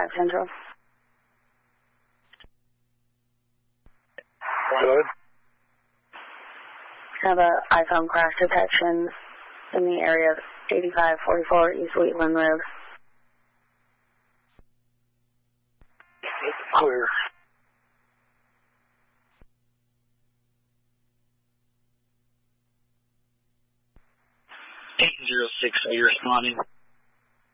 85 Central. Good. Have a iPhone crash detection in the area of 8544 East Wheatland Road. Clear. 806, are you responding?